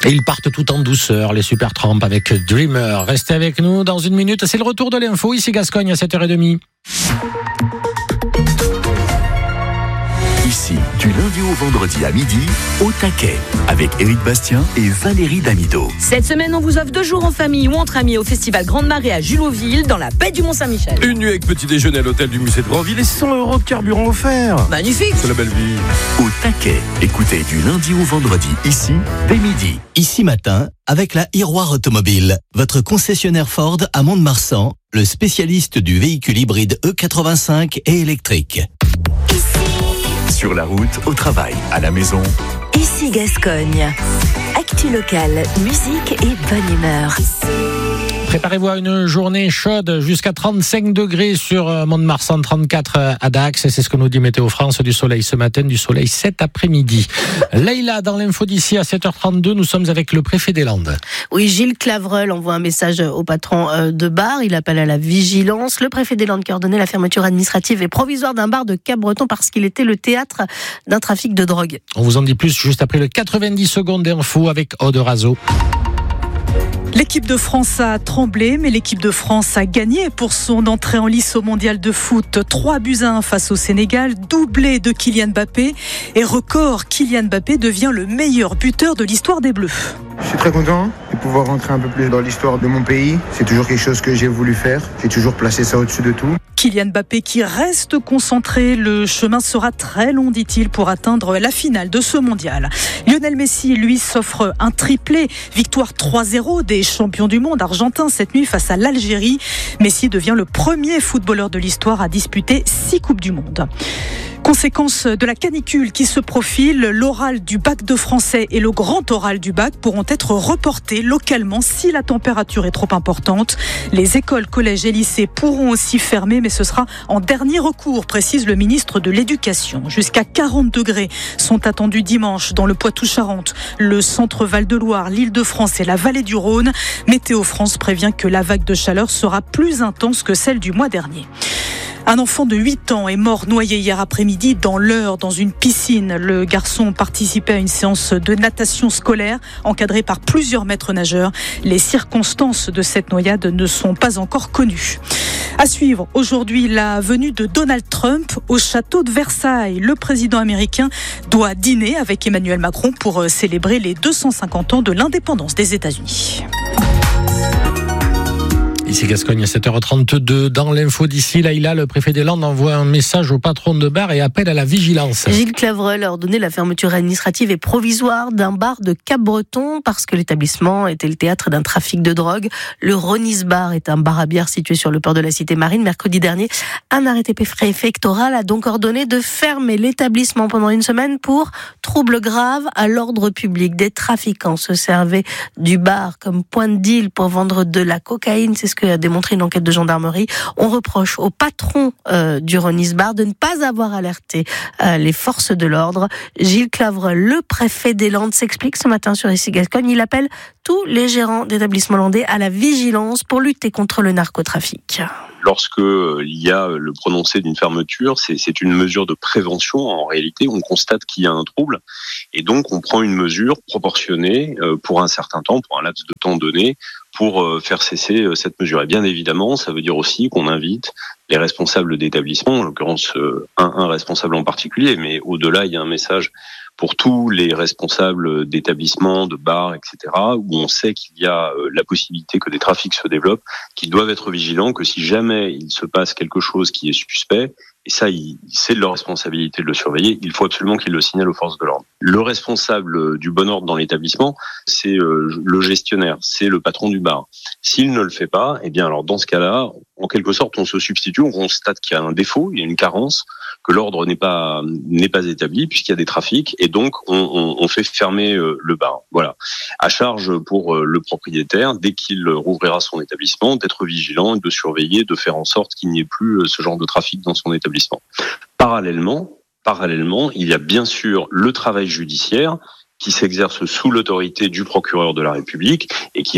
Et ils partent tout en douceur, les Supertramp avec Dreamer. Restez avec nous dans une minute, c'est le retour de l'info, ici Gascogne à 7h30. Ici, du lundi au vendredi à midi, au taquet, avec Éric Bastien et Valérie Damido. Cette semaine, on vous offre 2 jours en famille ou entre amis au Festival Grande Marée à Julotville, dans la baie du Mont-Saint-Michel. Une nuit avec petit déjeuner à l'hôtel du musée de Grandville et 100 € de carburant offert. Magnifique. C'est la belle vie. Au taquet, écoutez du lundi au vendredi, ici, dès midi. Ici matin, avec la Iroir Automobile, votre concessionnaire Ford à Mont-de-Marsan, le spécialiste du véhicule hybride E85 et électrique. Sur la route, au travail, à la maison. Ici Gascogne. Actu locale, musique et bonne humeur. Préparez-vous à une journée chaude jusqu'à 35 degrés sur Mont-de-Marsan, 34 à Dax. C'est ce que nous dit Météo France. Du soleil ce matin, du soleil cet après-midi. Leïla, dans l'info d'ici à 7h32, nous sommes avec le préfet des Landes. Oui, Gilles Clavreul envoie un message au patron de bar. Il appelle à la vigilance. Le préfet des Landes qui a ordonné la fermeture administrative et provisoire d'un bar de Cap-Breton parce qu'il était le théâtre d'un trafic de drogue. On vous en dit plus juste après le 90 secondes d'info avec Aude Razo. L'équipe de France a tremblé, mais l'équipe de France a gagné pour son entrée en lice au mondial de foot. 3-1 face au Sénégal, doublé de Kylian Mbappé. Et record, Kylian Mbappé devient le meilleur buteur de l'histoire des Bleus. Je suis très content de pouvoir rentrer un peu plus dans l'histoire de mon pays. C'est toujours quelque chose que j'ai voulu faire. J'ai toujours placé ça au-dessus de tout. Kylian Mbappé qui reste concentré. Le chemin sera très long, dit-il, pour atteindre la finale de ce mondial. Lionel Messi, lui, s'offre un triplé. Victoire 3-0 des champions du monde argentins cette nuit face à l'Algérie. Messi devient le premier footballeur de l'histoire à disputer 6 Coupes du Monde. Conséquence de la canicule qui se profile, l'oral du bac de français et le grand oral du bac pourront être reportés localement si la température est trop importante. Les écoles, collèges et lycées pourront aussi fermer, mais ce sera en dernier recours, précise le ministre de l'Éducation. Jusqu'à 40 degrés sont attendus dimanche dans le Poitou-Charentes, le centre Val-de-Loire, l'Île-de-France et la vallée du Rhône. Météo France prévient que la vague de chaleur sera plus intense que celle du mois dernier. Un enfant de 8 ans est mort noyé hier après-midi dans l'Eure, dans une piscine. Le garçon participait à une séance de natation scolaire encadrée par plusieurs maîtres nageurs. Les circonstances de cette noyade ne sont pas encore connues. À suivre aujourd'hui la venue de Donald Trump au château de Versailles. Le président américain doit dîner avec Emmanuel Macron pour célébrer les 250 ans de l'indépendance des États-Unis. Ici Gascogne à 7h32. Dans l'info d'ici, Leïla, le préfet des Landes envoie un message au patron de bar et appelle à la vigilance. Gilles Clavreul a ordonné la fermeture administrative et provisoire d'un bar de Cap-Breton parce que l'établissement était le théâtre d'un trafic de drogue. Le Ronis Bar est un bar à bière situé sur le port de la Cité Marine. Mercredi dernier, un arrêté préfectoral a donc ordonné de fermer l'établissement pendant une semaine pour troubles graves à l'ordre public. Des trafiquants se servaient du bar comme point de deal pour vendre de la cocaïne. C'est ce que a démontré une enquête de gendarmerie. On reproche au patron du Ronis Bar de ne pas avoir alerté les forces de l'ordre. Gilles Clavreul, le préfet des Landes, s'explique ce matin sur Ici Gascogne. Il appelle tous les gérants d'établissements landais à la vigilance pour lutter contre le narcotrafic. Lorsque il y a le prononcé d'une fermeture, c'est une mesure de prévention. En réalité, on constate qu'il y a un trouble et donc on prend une mesure proportionnée pour un certain temps, pour un laps de temps donné, pour faire cesser cette mesure. Et bien évidemment, ça veut dire aussi qu'on invite les responsables d'établissement, en l'occurrence un responsable en particulier, mais au-delà, il y a un message pour tous les responsables d'établissements, de bars, etc., où on sait qu'il y a la possibilité que des trafics se développent, qu'ils doivent être vigilants, que si jamais il se passe quelque chose qui est suspect, et ça, c'est de leur responsabilité de le surveiller, il faut absolument qu'ils le signalent aux forces de l'ordre. Le responsable du bon ordre dans l'établissement, c'est le gestionnaire, c'est le patron du bar. S'il ne le fait pas, eh bien alors dans ce cas-là, en quelque sorte, on se substitue, on constate qu'il y a un défaut, il y a une carence, que l'ordre n'est pas établi puisqu'il y a des trafics, et donc on fait fermer le bar. Voilà. À charge pour le propriétaire, dès qu'il rouvrira son établissement, d'être vigilant, de surveiller, de faire en sorte qu'il n'y ait plus ce genre de trafic dans son établissement. Parallèlement, il y a bien sûr le travail judiciaire qui s'exerce sous l'autorité du procureur de la République et qui là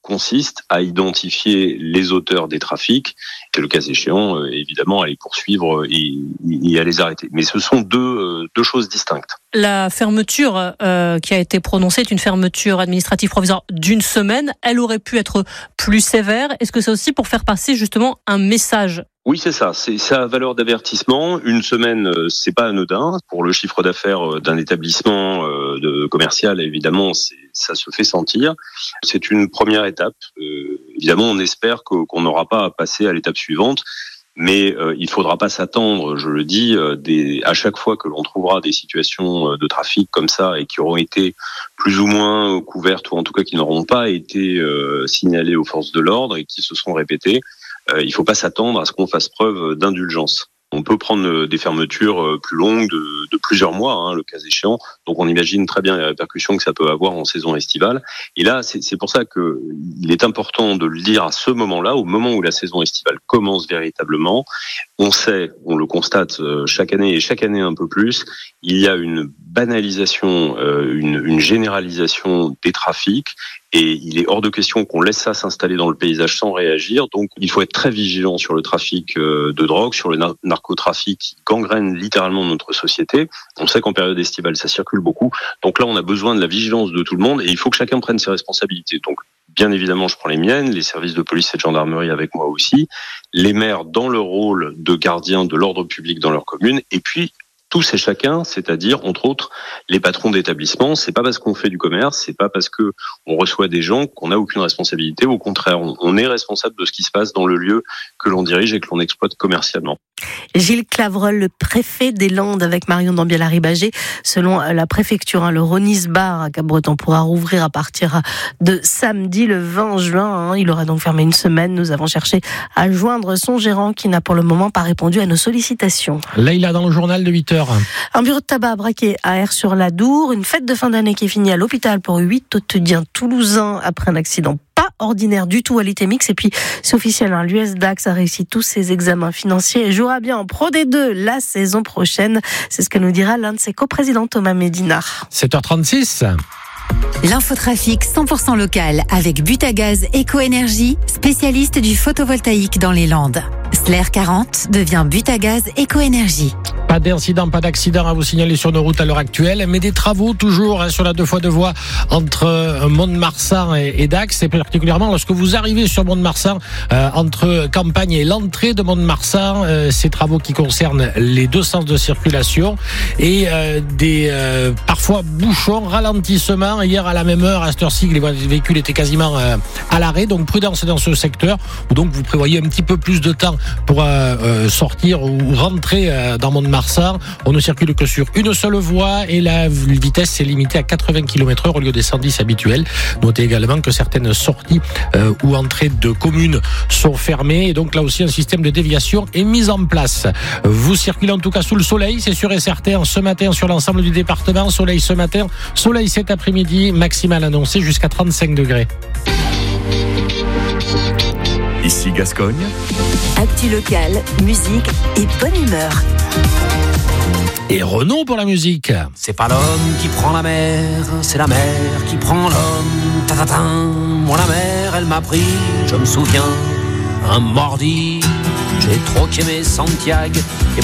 consiste à identifier les auteurs des trafics et le cas échéant, évidemment, à les poursuivre et à les arrêter. Mais ce sont deux choses distinctes. La fermeture qui a été prononcée est une fermeture administrative provisoire d'1 semaine. Elle aurait pu être plus sévère. Est-ce que c'est aussi pour faire passer justement un message ? Oui, c'est ça. C'est sa valeur d'avertissement. 1 semaine, c'est pas anodin. Pour le chiffre d'affaires d'un établissement commercial, évidemment, ça se fait sentir. C'est une première étape. Évidemment, on espère qu'on n'aura pas à passer à l'étape suivante. Mais il faudra pas s'attendre, je le dis, à chaque fois que l'on trouvera des situations de trafic comme ça et qui auront été plus ou moins couvertes ou en tout cas qui n'auront pas été signalées aux forces de l'ordre et qui se seront répétées. Il faut pas s'attendre à ce qu'on fasse preuve d'indulgence. On peut prendre des fermetures plus longues de plusieurs mois, le cas échéant. Donc on imagine très bien les répercussions que ça peut avoir en saison estivale. Et là, c'est pour ça que il est important de le dire à ce moment-là, au moment où la saison estivale commence véritablement. On sait, on le constate chaque année et chaque année un peu plus, il y a une banalisation, une généralisation des trafics. Et il est hors de question qu'on laisse ça s'installer dans le paysage sans réagir. Donc, il faut être très vigilant sur le trafic de drogue, sur le narcotrafic qui gangrène littéralement notre société. On sait qu'en période estivale, ça circule beaucoup. Donc là, on a besoin de la vigilance de tout le monde et il faut que chacun prenne ses responsabilités. Donc, bien évidemment, je prends les miennes, les services de police et de gendarmerie avec moi aussi, les maires dans leur rôle de gardiens de l'ordre public dans leur commune, et puis tous et chacun, c'est-à-dire, entre autres, les patrons d'établissements. C'est pas parce qu'on fait du commerce, c'est pas parce que on reçoit des gens qu'on n'a aucune responsabilité. Au contraire, on est responsable de ce qui se passe dans le lieu que l'on dirige et que l'on exploite commercialement. Gilles Clavreul, le préfet des Landes, avec Marion Dambiel-Arribagé. Selon la préfecture, le Ronisbar à Cap-Breton pourra rouvrir à partir de samedi le 20 juin. Il aura donc fermé 1 semaine. Nous avons cherché à joindre son gérant qui n'a pour le moment pas répondu à nos sollicitations. Leïla dans le journal de 8h. Un bureau de tabac braqué à Aire-sur-l'Adour. Une fête de fin d'année qui finit à l'hôpital pour 8 Hautediens toulousains après un accident pas ordinaire du tout à l'ITMX. Et puis, c'est officiel, l'US Dax a réussi tous ses examens financiers et jouera bien en Pro D2 la saison prochaine. C'est ce que nous dira l'un de ses coprésidents, Thomas Médina. 7h36. L'infotrafic 100% local avec Butagaz Éco-Énergie, spécialiste du photovoltaïque dans les Landes. Slair 40 devient Butagaz Éco-Énergie. Pas d'incident, pas d'accident à vous signaler sur nos routes à l'heure actuelle, mais des travaux toujours sur la 2x2 voies entre Mont-de-Marsan et Dax, et particulièrement lorsque vous arrivez sur Mont-de-Marsan, entre Campagne et l'entrée de Mont-de-Marsan, ces travaux qui concernent les deux sens de circulation et des parfois bouchons, ralentissements. Hier à la même heure, à cette heure-ci, les véhicules étaient quasiment à l'arrêt, donc prudence dans ce secteur, où donc vous prévoyez un petit peu plus de temps pour sortir ou rentrer dans Mont-de-Marsan. On ne circule que sur une seule voie et la vitesse est limitée à 80 km/h au lieu des 110 habituels. Notez également que certaines sorties ou entrées de communes sont fermées et donc là aussi un système de déviation est mis en place. Vous circulez en tout cas sous le soleil, c'est sûr et certain, ce matin sur l'ensemble du département. Soleil ce matin, soleil cet après-midi, maximal annoncé jusqu'à 35 degrés. Ici Gascogne. Actu local, musique et bonne humeur. Et Renaud pour la musique. C'est pas l'homme qui prend la mer, c'est la mer qui prend l'homme. Ta-ta-ta. Moi la mer, elle m'a pris, je me souviens, un mardi. J'ai troqué mes Santiago et